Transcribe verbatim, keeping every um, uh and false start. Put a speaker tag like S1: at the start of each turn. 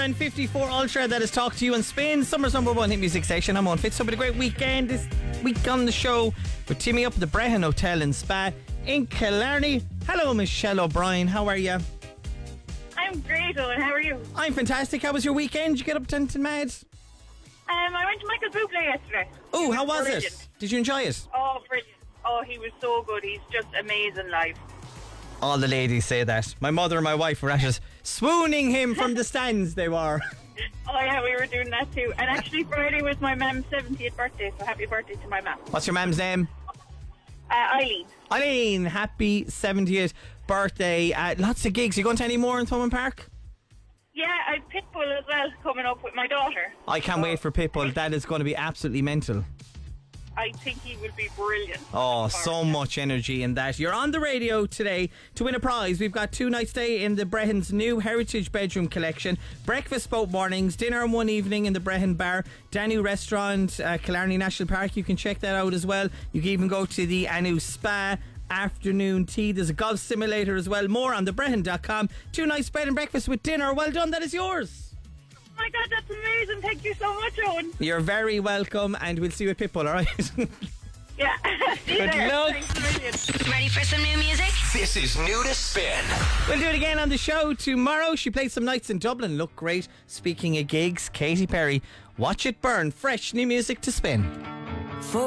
S1: and fifty-four Ultra. That is Talk to You and Spin, summer's number one hit music station. I'm on Fitz. So, with a great weekend this week on the show with Timmy up at the Brehon Hotel and Spa in Killarney. Hello, Michelle O'Brien. How are you?
S2: I'm great, Owen. How are you?
S1: I'm fantastic. How was your weekend? Did you get up to anything mad?
S2: Um, I went to Michael Bublé yesterday.
S1: Oh, how was
S2: brilliant.
S1: it? Did you enjoy it?
S2: Oh, brilliant. Oh, he was so good. He's just amazing live.
S1: All the ladies say that. My mother and my wife were actually swooning him from the stands, they were.
S2: Oh, yeah, we were doing that too. And actually, Friday was my mum's seventieth birthday, so happy birthday to my mum.
S1: What's your mum's name?
S2: Uh, Eileen.
S1: Eileen, happy seventieth birthday. Uh, lots of gigs. You going to any more in Thomond Park?
S2: Yeah, I've Pitbull as well coming up with my daughter.
S1: I can't wait for Pitbull. That is going to be absolutely mental.
S2: I think he will be brilliant.
S1: Oh, so much energy in that. You're on the radio today to win a prize. We've got two nights stay in the Brehon's new Heritage Bedroom Collection. Breakfast both mornings, dinner one evening in the Brehon Bar. Danu Restaurant, uh, Killarney National Park. You can check that out as well. You can even go to the Anu Spa. Afternoon tea. There's a golf simulator as well. More on the brehon dot com. Two nights bed and breakfast with dinner. Well done. That is yours.
S2: Oh my God, that's amazing. Thank you so much, Owen.
S1: You're very welcome, and we'll see you at Pitbull, alright?
S2: Yeah. See you
S1: Good
S2: there.
S1: luck.
S2: Thanks a million.
S3: Ready for some new music?
S4: This is New to Spin.
S1: We'll do it again on the show tomorrow. She played some nights in Dublin. Look great. Speaking of gigs, Katy Perry. Watch it burn. Fresh new music to spin.